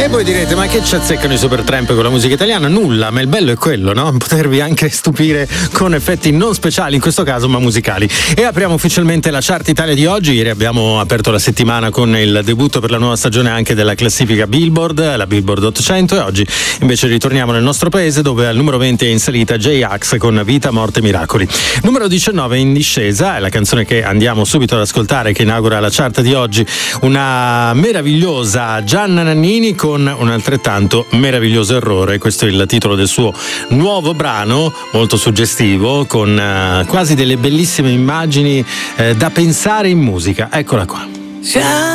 E voi direte, ma che ci azzeccano i Supertramp con la musica italiana? Nulla, ma il bello è quello, no? Potervi anche stupire con effetti non speciali in questo caso, ma musicali. E apriamo ufficialmente la chart Italia di oggi. Ieri abbiamo aperto la settimana con il debutto per la nuova stagione anche della classifica Billboard, la Billboard 800, e oggi invece ritorniamo nel nostro paese, dove al numero 20 è in salita J-Ax con Vita, Morte, Miracoli. Numero 19 in discesa è la canzone che andiamo subito ad ascoltare, che inaugura la chart di oggi, una meravigliosa Gianna Nannini con un altrettanto meraviglioso Errore. Questo è il titolo del suo nuovo brano, molto suggestivo, con quasi delle bellissime immagini da pensare in musica. Eccola qua.